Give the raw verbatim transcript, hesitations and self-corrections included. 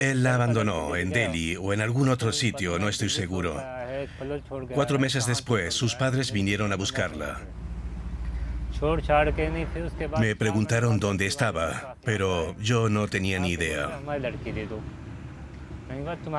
Él la abandonó en Delhi o en algún otro sitio, no estoy seguro. Cuatro meses después, sus padres vinieron a buscarla. Me preguntaron dónde estaba, pero yo no tenía ni idea.